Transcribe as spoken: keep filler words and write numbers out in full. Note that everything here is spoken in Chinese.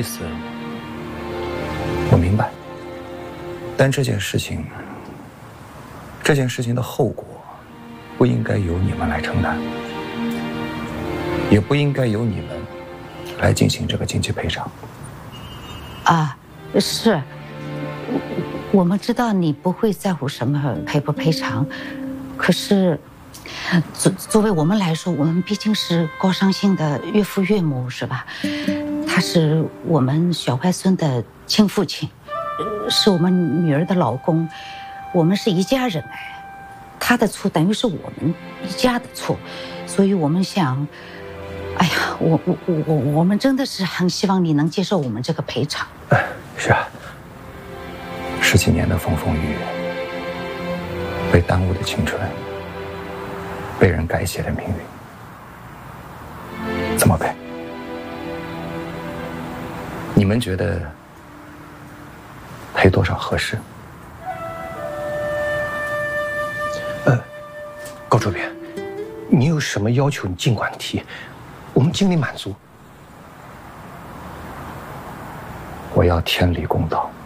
意思我明白，但这件事情，这件事情的后果，不应该由你们来承担，也不应该由你们来进行这个经济赔偿。 啊，是，我们知道你不会在乎什么赔不赔偿，可是，作作为我们来说，我们毕竟是高尚性的岳父岳母，是吧？他是我们小外孙的亲父亲，是我们女儿的老公，我们是一家人哎。他的错等于是我们一家的错，所以我们想，哎呀，我我我我们真的是很希望你能接受我们这个赔偿。 哎，是啊，十几年的风风雨雨，被耽误的青春，被人改写的命运，怎么赔？你们觉得赔多少合适？ 呃，高主编，你有什么要求你尽管提，我们尽力满足。 我要天理公道。